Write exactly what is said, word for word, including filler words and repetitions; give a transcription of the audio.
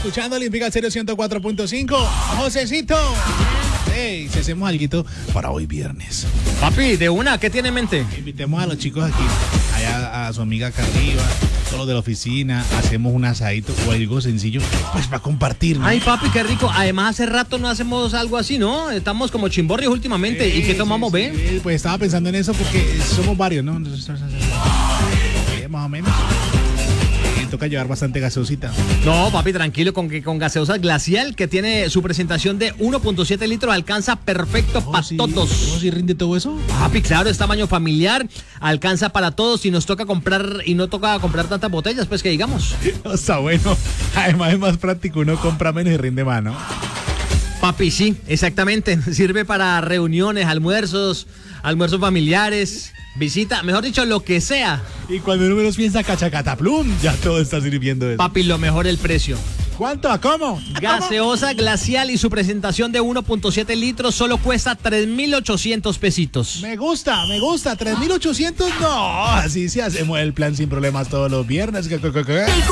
escuchando Olímpica Stereo ciento cuatro punto cinco. Josecito. Hey, si hacemos algo para hoy viernes. Papi, de una, ¿qué tiene en mente? Invitemos a los chicos aquí, allá a su amiga acá arriba, todos de la oficina, hacemos un asadito o algo sencillo, pues para compartir, ¿no? Ay, papi, qué rico. Además, hace rato no hacemos algo así, ¿no? Estamos como chimborrios últimamente. Sí, ¿Y qué tomamos, sí, ve? sí, pues estaba pensando en eso porque somos varios, ¿no? Eh, más o menos. Eh, toca llevar bastante gaseosita. No, papi, tranquilo, con que con gaseosa glacial, que tiene su presentación de uno punto siete litros, alcanza perfecto Oh, para sí. todos. ¿Cómo si rinde todo eso? Papi, claro, es tamaño familiar, alcanza para todos y nos toca comprar, y no toca comprar tantas botellas, pues que digamos. Está bueno. Además es más práctico, uno compra menos y rinde más, ¿no? Papi, sí, exactamente. Sirve para reuniones, almuerzos, almuerzos familiares, visita, mejor dicho, lo que sea. Y cuando uno menos piensa cachacataplum, ya todo está sirviendo eso. Papi, lo mejor el precio. ¿Cuánto? ¿A cómo? Gaseosa glacial y su presentación de uno punto siete litros solo cuesta tres mil ochocientos pesitos. Me gusta, me gusta. tres mil ochocientos, no. Así sí hacemos el plan sin problemas todos los viernes. ¿Qué, qué, qué, qué?